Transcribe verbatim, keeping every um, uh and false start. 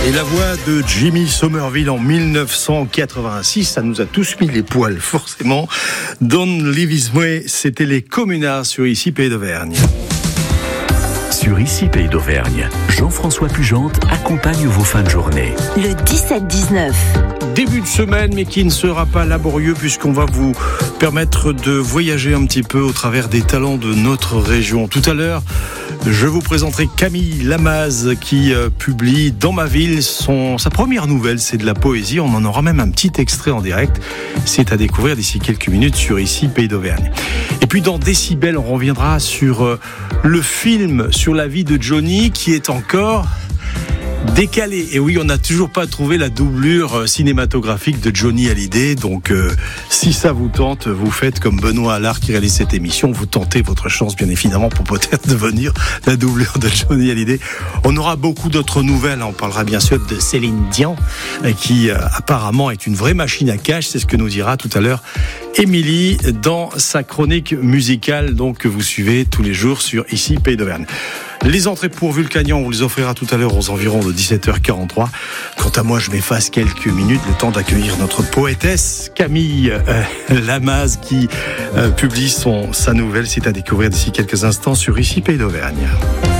Et la voix de Jimmy Somerville en dix-neuf cent quatre-vingt-six, ça nous a tous mis les poils, forcément. Don't Leave His Way, c'était les Communards sur Ici Pays d'Auvergne. Sur Ici Pays d'Auvergne, Jean-François Pugente accompagne vos fins de journée. Le dix-sept dix-neuf. Début de semaine, mais qui ne sera pas laborieux puisqu'on va vous permettre de voyager un petit peu au travers des talents de notre région. Tout à l'heure, je vous présenterai Camille Lamaze qui euh, publie Dans ma ville son, sa première nouvelle, c'est de la poésie. On en aura même un petit extrait en direct. C'est à découvrir d'ici quelques minutes sur Ici Pays d'Auvergne. Et puis dans Décibel, on reviendra sur euh, le film sur la vie de Johnny qui est encore décalé. Et oui, on n'a toujours pas trouvé la doublure cinématographique de Johnny Hallyday. Donc, euh, si ça vous tente, vous faites comme Benoît Allard qui réalise cette émission. Vous tentez votre chance, bien évidemment, pour peut-être devenir la doublure de Johnny Hallyday. On aura beaucoup d'autres nouvelles. On parlera bien sûr de Céline Dion, qui euh, apparemment est une vraie machine à cash. C'est ce que nous dira tout à l'heure Émilie dans sa chronique musicale, donc que vous suivez tous les jours sur Ici Pays d'Auvergne. Les entrées pour Vulcanian, on vous les offrira tout à l'heure aux environs de dix-sept heures quarante-trois. Quant à moi, je m'efface quelques minutes, le temps d'accueillir notre poétesse Camille euh, Lamaze qui euh, publie son, sa nouvelle. C'est à découvrir d'ici quelques instants sur Ici Pays d'Auvergne.